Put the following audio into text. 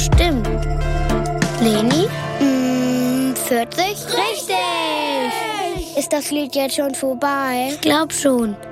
Stimmt. Leni? 40? Richtig! Ist das Lied jetzt schon vorbei? Ich glaub schon.